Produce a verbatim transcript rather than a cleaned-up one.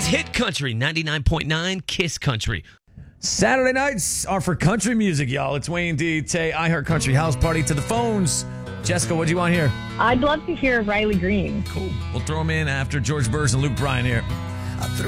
Hit Country, ninety-nine point nine Kiss Country. Saturday nights are for country music, y'all. It's Wayne D. Tay, iHeart Country House Party to the phones. Jessica, what do you want here? I'd love to hear Riley Green. Cool. We'll throw him in after George Burns and Luke Bryan here. I threw